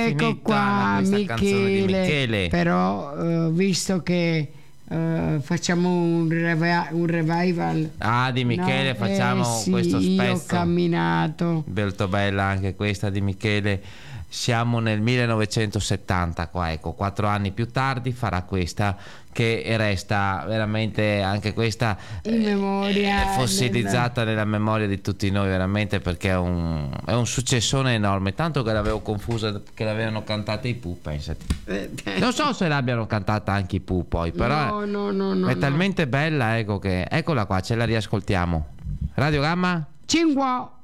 ecco finita qua questa canzone di Michele. Però visto che facciamo un revival Di Michele, no? facciamo Sì, questo io ho spezzo camminato. molto bella anche questa di Michele. Siamo nel 1970 qua, ecco, 4 anni più tardi farà questa che resta veramente anche questa In memoria fossilizzata nella memoria di tutti noi, veramente, perché è un successone enorme, tanto che l'avevo confusa che l'avevano cantata i Pooh, pensati. Non so se l'abbiano cantata anche i Pooh poi, però no, è talmente bella, ecco, che eccola qua, ce la riascoltiamo. Radio Gamma Cingua.